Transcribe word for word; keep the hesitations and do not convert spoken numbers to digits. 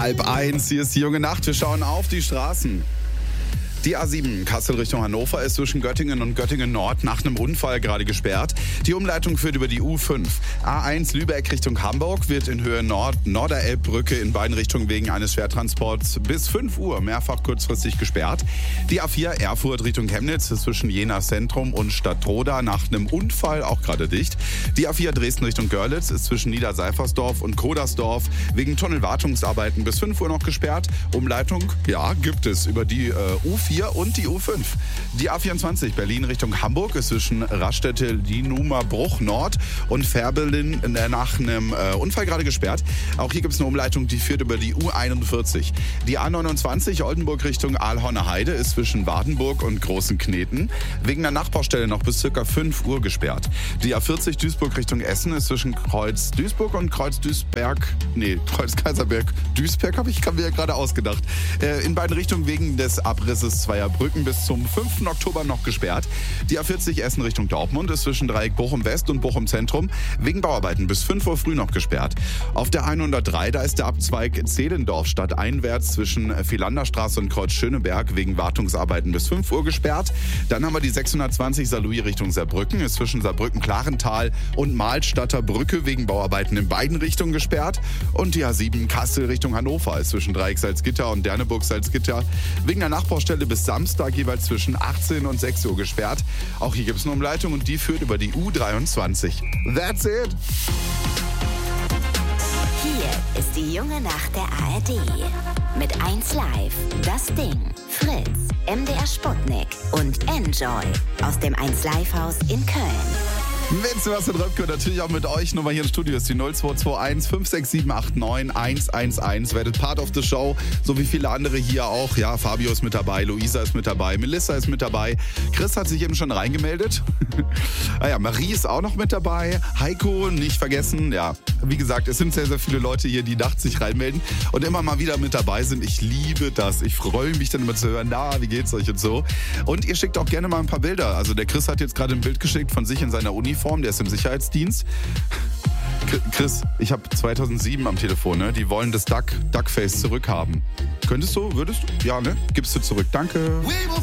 Halb eins, hier ist die junge Nacht. Wir schauen auf die Straßen. Die A sieben Kassel Richtung Hannover ist zwischen Göttingen und Göttingen Nord nach einem Unfall gerade gesperrt. Die Umleitung führt über die U fünf. A eins Lübeck Richtung Hamburg wird in Höhe Nord Norderelbbrücke in beiden Richtungen wegen eines Schwertransports bis fünf Uhr mehrfach kurzfristig gesperrt. Die A vier Erfurt Richtung Chemnitz ist zwischen Jena Zentrum und Stadtroda nach einem Unfall auch gerade dicht. Die A vier Dresden Richtung Görlitz ist zwischen Niederseifersdorf und Kodersdorf wegen Tunnelwartungsarbeiten bis fünf Uhr noch gesperrt. Umleitung, ja, gibt es über die äh, U vier und die U fünf. Die A vierundzwanzig Berlin Richtung Hamburg ist zwischen Raststätte Lienumerbruch Nord und Färbelin nach einem äh, Unfall gerade gesperrt. Auch hier gibt es eine Umleitung, die führt über die U einundvierzig. Die A neunundzwanzig Oldenburg Richtung Aalhorner Heide ist zwischen Wardenburg und Großen Kneten wegen einer Nachbaustelle noch bis ca. fünf Uhr gesperrt. Die A vierzig Duisburg Richtung Essen ist zwischen Kreuz Duisburg und Kreuz Duisberg, nee, Kreuz Kaiserberg, Duisberg habe ich mir ja gerade ausgedacht. Äh, in beiden Richtungen wegen des Abrisses zweier Brücken bis zum fünften Oktober noch gesperrt. Die A vierzig Essen Richtung Dortmund ist zwischen Dreieck Bochum West und Bochum Zentrum wegen Bauarbeiten bis fünf Uhr früh noch gesperrt. Auf der hundertdrei, da ist der Abzweig Zehlendorf stadteinwärts zwischen Philanderstraße und Kreuz Schöneberg wegen Wartungsarbeiten bis fünf Uhr gesperrt. Dann haben wir die sechshundertzwanzig Saarlouis Richtung Saarbrücken, ist zwischen Saarbrücken-Klarental und Mahlstadter Brücke wegen Bauarbeiten in beiden Richtungen gesperrt. Und die A sieben Kassel Richtung Hannover ist zwischen Dreieck Salzgitter und Derneburg-Salzgitter wegen der Nachbaustelle bis Samstag jeweils zwischen achtzehn und sechs Uhr gesperrt. Auch hier gibt es eine Umleitung und die führt über die U dreiundzwanzig. That's it! Hier ist die junge Nacht der A R D. Mit eins Live, Das Ding, Fritz, M D R Sputnik und Enjoy aus dem eins Live Haus in Köln. Mit Sebastian Röpke, natürlich auch mit euch. Nummer hier im Studio ist die null zwei zwei eins fünf sechs sieben acht neun eins eins eins. Werdet Part of the Show, so wie viele andere hier auch. Ja, Fabio ist mit dabei, Luisa ist mit dabei, Melissa ist mit dabei. Chris hat sich eben schon reingemeldet. ah ja, Marie ist auch noch mit dabei. Heiko, nicht vergessen. Ja, wie gesagt, es sind sehr, sehr viele Leute hier, die nachts sich reinmelden und immer mal wieder mit dabei sind. Ich liebe das. Ich freue mich dann immer zu hören, na, wie geht's euch und so. Und ihr schickt auch gerne mal ein paar Bilder. Also der Chris hat jetzt gerade ein Bild geschickt von sich in seiner Uniform. Der ist im Sicherheitsdienst. Chris, ich habe zweitausendsieben am Telefon, ne? Die wollen das Duck, Duckface zurückhaben. Könntest du? Würdest du? Ja, ne? Gibst du zurück. Danke.